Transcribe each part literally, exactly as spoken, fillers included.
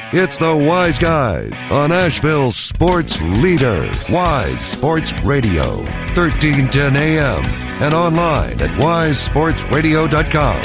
It's the Wise Guys on Asheville's sports leader, Wise Sports Radio, thirteen ten A M, and online at wise sports radio dot com.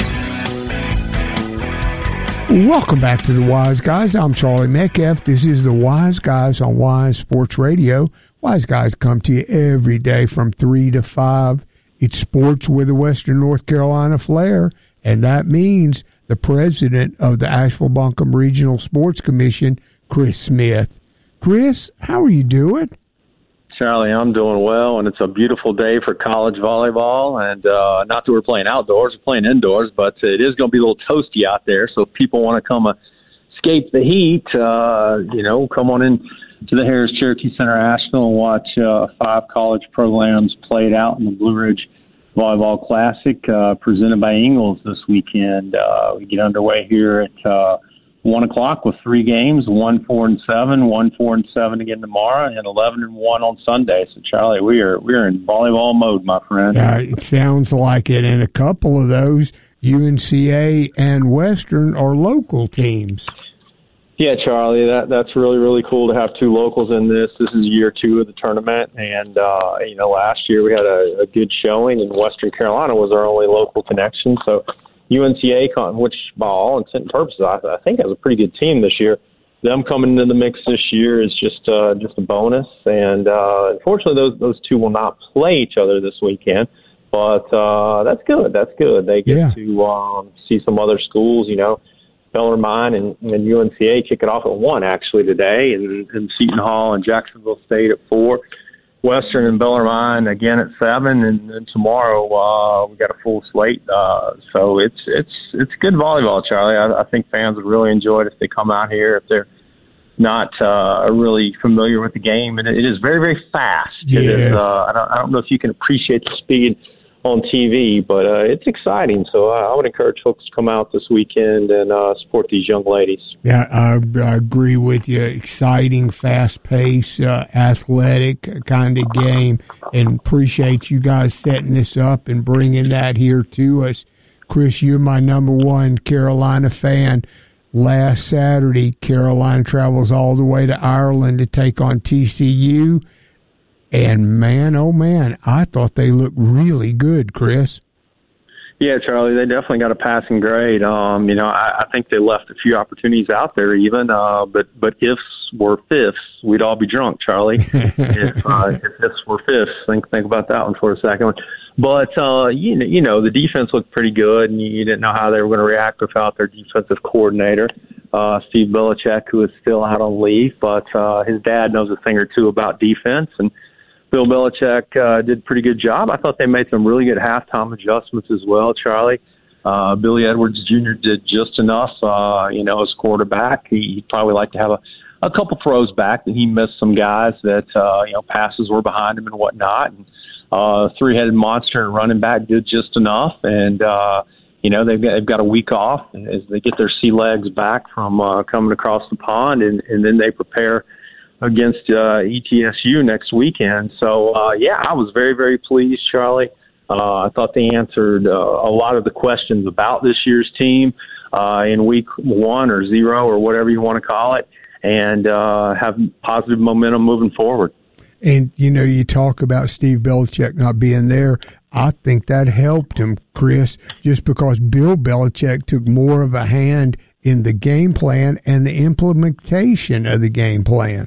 Welcome back to the Wise Guys. I'm Charlie Metcalf. This is the Wise Guys on Wise Sports Radio. Wise Guys come to you every day from three to five. It's sports with a Western North Carolina flair, and that means the president of the Asheville-Buncombe Regional Sports Commission, Chris Smith. Chris, how are you doing? Charlie, I'm doing well, and it's a beautiful day for college volleyball. And uh, not that we're playing outdoors, we're playing indoors, but it is going to be a little toasty out there. So if people want to come uh, escape the heat, uh, you know, come on in to the Harris Cherokee Center, Asheville, and watch uh, five college programs played out in the Blue Ridge Volleyball Classic uh, presented by Ingles this weekend. Uh, we get underway here at uh, one o'clock with three games, one, four, and seven, one, four, and seven again tomorrow, and eleven and one on Sunday. So, Charlie, we are we are in volleyball mode, my friend. Yeah, it sounds like it. And a couple of those, U N C A and Western, are local teams. Yeah, Charlie, that that's really, really cool to have two locals in this. This is year two of the tournament, and, uh, you know, last year we had a, a good showing, and Western Carolina was our only local connection. So U N C A, which by all intent and purposes, I, I think has a pretty good team this year. Them coming into the mix this year is just uh, just a bonus, and uh, unfortunately those those two will not play each other this weekend. But uh, that's good. That's good. They get yeah. to um, see some other schools, you know. Bellarmine and, and U N C A kick it off at one actually today, and, and Seton Hall and Jacksonville State at four. Western and Bellarmine again at seven, and then tomorrow uh, we got a full slate. Uh, so it's it's it's good volleyball, Charlie. I, I think fans would really enjoy it if they come out here if they're not uh, really familiar with the game. And it, it is very very fast. Yes. It is, uh, I don't I don't know if you can appreciate the speed on T V, but uh, it's exciting. So uh, I would encourage folks to come out this weekend and uh, support these young ladies. Yeah, I, I agree with you. Exciting, fast-paced, uh, athletic kind of game, and appreciate you guys setting this up and bringing that here to us. Chris, you're my number one Carolina fan. Last Saturday, Carolina travels all the way to Ireland to take on T C U. And, man, oh, man, I thought they looked really good, Chris. Yeah, Charlie, they definitely got a passing grade. Um, you know, I, I think they left a few opportunities out there even, uh, but but ifs were fifths, we'd all be drunk, Charlie. if, uh, if ifs were fifths, think think about that one for a second. But, uh, you, know, you know, the defense looked pretty good, and you, you didn't know how they were going to react without their defensive coordinator, uh, Steve Belichick, who is still out on leave. But uh, his dad knows a thing or two about defense, and Bill Belichick uh, did a pretty good job. I thought they made some really good halftime adjustments as well, Charlie. Uh, Billy Edwards Junior did just enough, uh, you know, as quarterback. He, he'd probably like to have a, a couple throws back, and he missed some guys that, uh, you know, passes were behind him and whatnot. And uh, three-headed monster and running back did just enough. And, uh, you know, they've got, they've got a week off as they get their sea legs back from uh, coming across the pond, and, and then they prepare against uh, E T S U next weekend. So, uh, yeah, I was very, very pleased, Charlie. Uh, I thought they answered uh, a lot of the questions about this year's team uh, in week one or zero or whatever you want to call it, and uh, have positive momentum moving forward. And, you know, you talk about Steve Belichick not being there. I think that helped him, Chris, just because Bill Belichick took more of a hand in the game plan and the implementation of the game plan.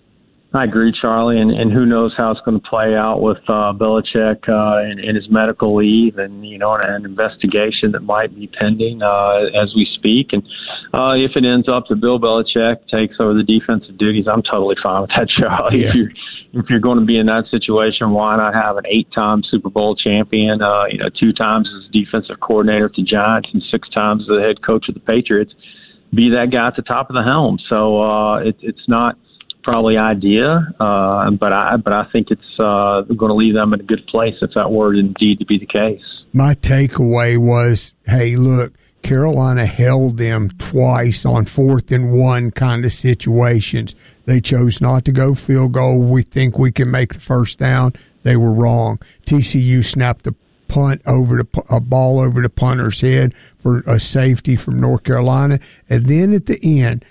I agree, Charlie, and, and who knows how it's going to play out with uh, Belichick uh, and, and his medical leave, and you know, an investigation that might be pending uh, as we speak. And uh, if it ends up that Bill Belichick takes over the defensive duties, I'm totally fine with that, Charlie. Yeah. If you're if you're going to be in that situation, why not have an eight-time Super Bowl champion, uh, you know, two times as defensive coordinator at the Giants and six times as the head coach of the Patriots, be that guy at the top of the helm. So uh, it, it's not probably idea, uh, but I but I think it's uh, going to leave them in a good place if that were indeed to be the case. My takeaway was, hey, look, Carolina held them twice on fourth and one kind of situations. They chose not to go field goal. We think we can make the first down. They were wrong. T C U snapped the punt over the a ball over the punter's head for a safety from North Carolina, and then at the end,